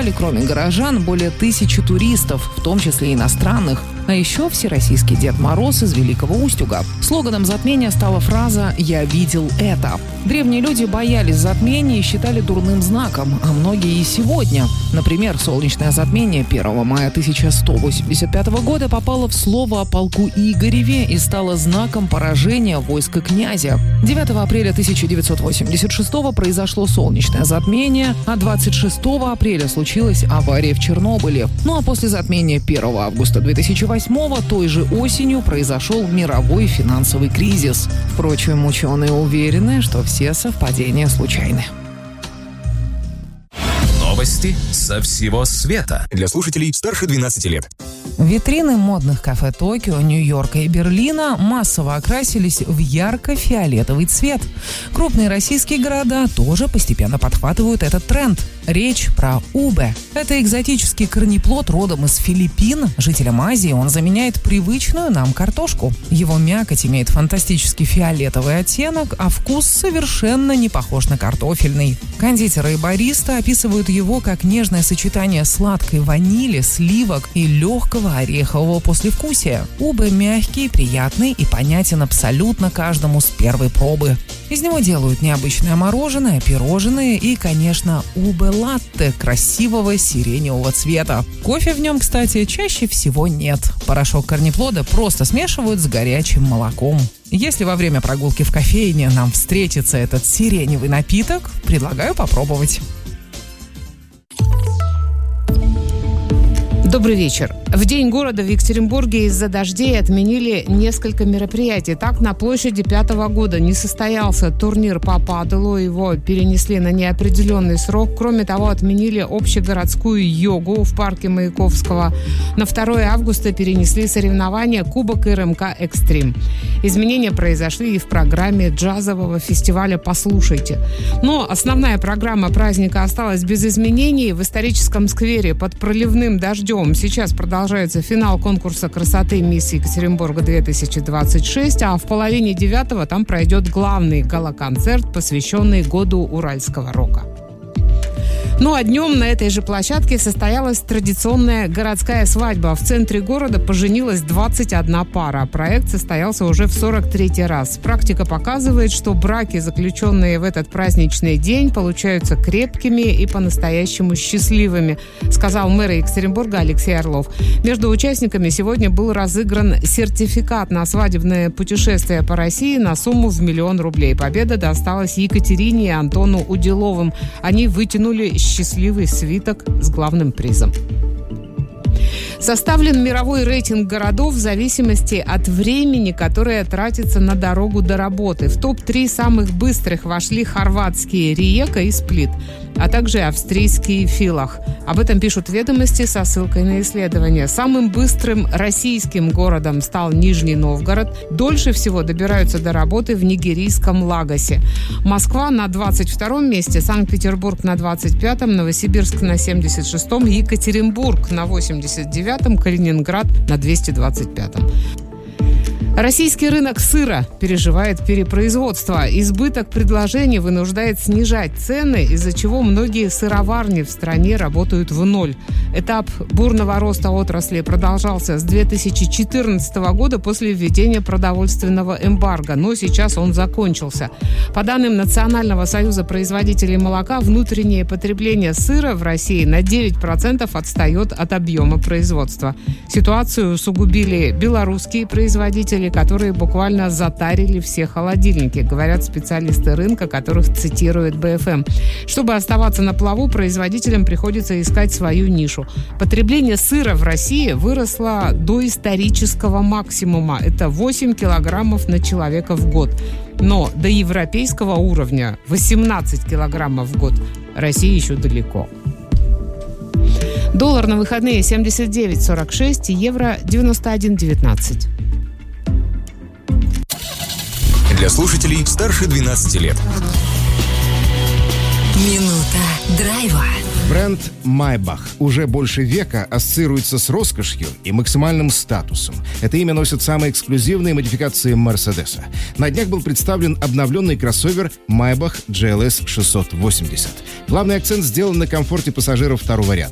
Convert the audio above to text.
Прибывали, кроме горожан, более 1000 туристов, в том числе иностранных. А еще всероссийский Дед Мороз из Великого Устюга. Слоганом затмения стала фраза «Я видел это». Древние люди боялись затмения и считали дурным знаком, а многие и сегодня. Например, солнечное затмение 1 мая 1185 года попало в слово о полку Игореве и стало знаком поражения войска князя. 9 апреля 1986 произошло солнечное затмение, а 26 апреля случилась авария в Чернобыле. Ну а после затмения 1 августа 2008 той же осенью произошел мировой финансовый кризис. Впрочем, ученые уверены, что все совпадения случайны. Новости со всего света. Для слушателей старше 12 лет. Витрины модных кафе Токио, Нью-Йорка и Берлина массово окрасились в ярко-фиолетовый цвет. Крупные российские города тоже постепенно подхватывают этот тренд. Речь про убэ. Это экзотический корнеплод родом из Филиппин. Жителям Азии он заменяет привычную нам картошку. Его мякоть имеет фантастический фиолетовый оттенок, а вкус совершенно не похож на картофельный. Кондитеры и бариста описывают его как нежное сочетание сладкой ванили, сливок и легкого орехового послевкусия. Убэ мягкий, приятный и понятен абсолютно каждому с первой пробы. Из него делают необычное мороженое, пирожные и, конечно, убэ-латте красивого сиреневого цвета. Кофе в нем, кстати, чаще всего нет. Порошок корнеплода просто смешивают с горячим молоком. Если во время прогулки в кофейне нам встретится этот сиреневый напиток, предлагаю попробовать. Добрый вечер. В День города в Екатеринбурге из-за дождей отменили несколько мероприятий. Так, на площади 5-го года не состоялся турнир по паделу. Его перенесли на неопределенный срок. Кроме того, отменили общегородскую йогу в парке Маяковского. На 2 августа перенесли соревнования Кубок РМК «Экстрим». Изменения произошли и в программе джазового фестиваля «Послушайте». Но основная программа праздника осталась без изменений. В историческом сквере под проливным дождем сейчас продолжается финал конкурса красоты «Мисс Екатеринбурга-2026», а в половине 9-го там пройдет главный гала-концерт, посвященный году уральского рока. Ну а днем на этой же площадке состоялась традиционная городская свадьба. В центре города поженилась 21 пара. Проект состоялся уже в 43-й раз. Практика показывает, что браки, заключенные в этот праздничный день, получаются крепкими и по-настоящему счастливыми, сказал мэр Екатеринбурга Алексей Орлов. Между участниками сегодня был разыгран сертификат на свадебное путешествие по России на сумму в 1 000 000 рублей. Победа досталась Екатерине и Антону Уделовым. Они вытянули счастливый свиток с главным призом. Составлен мировой рейтинг городов в зависимости от времени, которое тратится на дорогу до работы. В топ-3 самых быстрых вошли хорватские Риека и Сплит, а также австрийский Филах. Об этом пишут «Ведомости» со ссылкой на исследование. Самым быстрым российским городом стал Нижний Новгород. Дольше всего добираются до работы в нигерийском Лагосе. Москва на 22-м месте, Санкт-Петербург на 25-м, Новосибирск на 76-м, Екатеринбург на 89-м, Калининград на 225-м. Российский рынок сыра переживает перепроизводство. Избыток предложений вынуждает снижать цены, из-за чего многие сыроварни в стране работают в ноль. Этап бурного роста отрасли продолжался с 2014 года после введения продовольственного эмбарго, но сейчас он закончился. По данным Национального союза производителей молока, внутреннее потребление сыра в России на 9% отстает от объема производства. Ситуацию усугубили белорусские производители, которые буквально затарили все холодильники, говорят специалисты рынка, которых цитирует БФМ. Чтобы оставаться на плаву, производителям приходится искать свою нишу. Потребление сыра в России выросло до исторического максимума. Это 8 килограммов на человека в год. Но до европейского уровня 18 килограммов в год России еще далеко. Доллар на выходные 79.46, евро 91.19. Для слушателей старше 12 лет. Минута драйва. Бренд Maybach уже больше века ассоциируется с роскошью и максимальным статусом. Это имя носит самые эксклюзивные модификации Мерседеса. На днях был представлен обновленный кроссовер Maybach GLS 680. Главный акцент сделан на комфорте пассажиров второго ряда.